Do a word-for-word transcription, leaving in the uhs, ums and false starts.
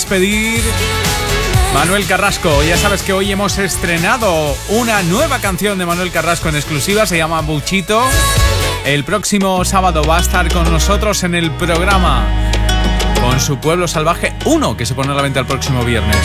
despedir. Manuel Carrasco, ya sabes que hoy hemos estrenado una nueva canción de Manuel Carrasco en exclusiva, se llama Buchito. El próximo sábado va a estar con nosotros en el programa con su Pueblo Salvaje uno, que se pone a la venta el próximo viernes.